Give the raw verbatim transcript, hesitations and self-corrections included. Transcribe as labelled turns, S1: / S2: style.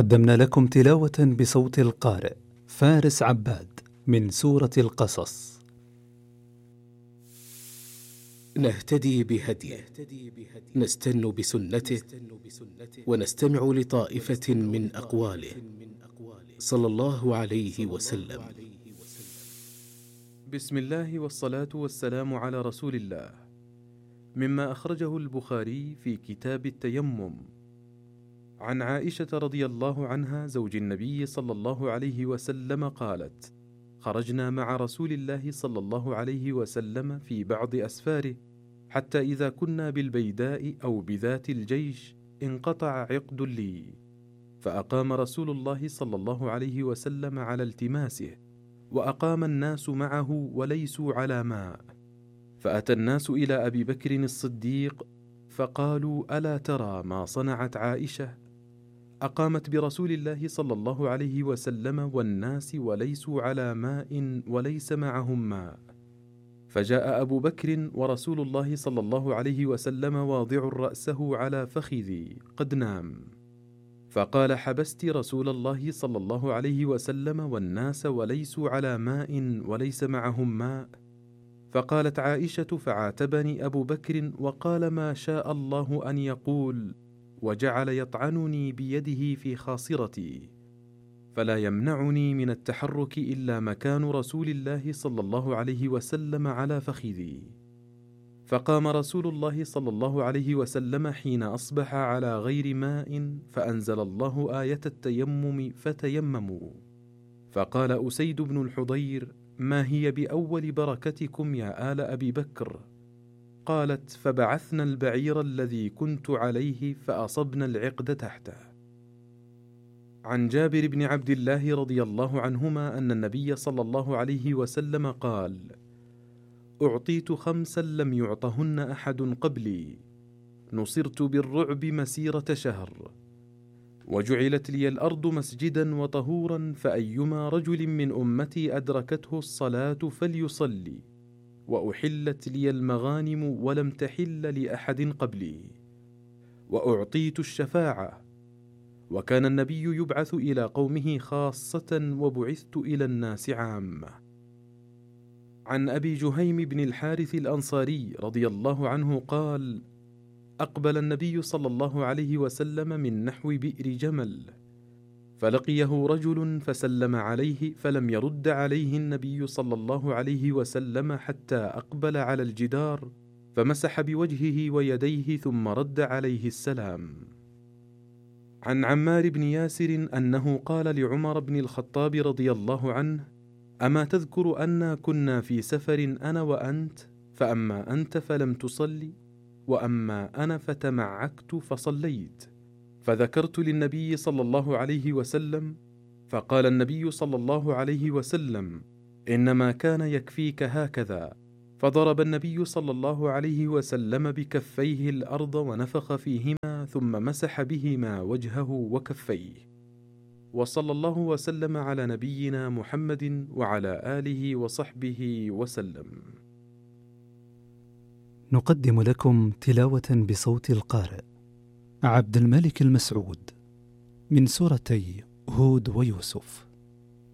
S1: قدمنا لكم تلاوة بصوت القارئ فارس عباد من سورة القصص.
S2: نهتدي بهديه، نستن بسنته، ونستمع لطائفة من أقواله صلى الله عليه وسلم.
S3: بسم الله والصلاة والسلام على رسول الله. مما أخرجه البخاري في كتاب التيمم عن عائشة رضي الله عنها زوج النبي صلى الله عليه وسلم قالت: خرجنا مع رسول الله صلى الله عليه وسلم في بعض أسفاره، حتى إذا كنا بالبيداء أو بذات الجيش انقطع عقد لي، فأقام رسول الله صلى الله عليه وسلم على التماسه، وأقام الناس معه وليسوا على ماء. فأتى الناس إلى أبي بكر الصديق فقالوا: ألا ترى ما صنعت عائشة؟ أقامت برسول الله صلى الله عليه وسلم والناس وليسوا على ماء وليس معهم ماء. فجاء أبو بكر ورسول الله صلى الله عليه وسلم واضع رأسه على فخذي قد نام، فقال: حبست رسول الله صلى الله عليه وسلم والناس وليسوا على ماء وليس معهم ماء؟ فقالت عائشة: فعاتبني أبو بكر وقال: ما شاء الله أن يقول، وجعل يطعنني بيده في خاصرتي، فلا يمنعني من التحرك إلا مكان رسول الله صلى الله عليه وسلم على فخذي. فقام رسول الله صلى الله عليه وسلم حين أصبح على غير ماء، فأنزل الله آية التيمم فتيمموا. فقال أسيد بن الحضير: ما هي بأول بركتكم يا آل أبي بكر؟ قالت: فبعثنا البعير الذي كنت عليه فأصبنا العقد تحته. عن جابر بن عبد الله رضي الله عنهما أن النبي صلى الله عليه وسلم قال: أعطيت خمسا لم يعطهن أحد قبلي، نصرت بالرعب مسيرة شهر، وجعلت لي الأرض مسجدا وطهورا، فأيما رجل من أمتي أدركته الصلاة فليصلي، وأحلت لي المغانم ولم تحل لأحد قبلي، وأعطيت الشفاعة، وكان النبي يبعث إلى قومه خاصة وبعثت إلى الناس عامة. عن أبي جهيم بن الحارث الأنصاري رضي الله عنه قال: أقبل النبي صلى الله عليه وسلم من نحو بئر جمل، فلقيه رجل فسلم عليه، فلم يرد عليه النبي صلى الله عليه وسلم حتى أقبل على الجدار، فمسح بوجهه ويديه ثم رد عليه السلام. عن عمار بن ياسر أنه قال لعمر بن الخطاب رضي الله عنه: أما تذكر أنا كنا في سفر أنا وأنت، فأما أنت فلم تصلي، وأما أنا فتمعكت فصليت، فذكرت للنبي صلى الله عليه وسلم، فقال النبي صلى الله عليه وسلم: إنما كان يكفيك هكذا، فضرب النبي صلى الله عليه وسلم بكفيه الأرض ونفخ فيهما ثم مسح بهما وجهه وكفيه. وصلى الله وسلم على نبينا محمد وعلى آله وصحبه وسلم.
S1: نقدم لكم تلاوة بصوت القارئ عبد الملك المسعود من سورتي هود ويوسف.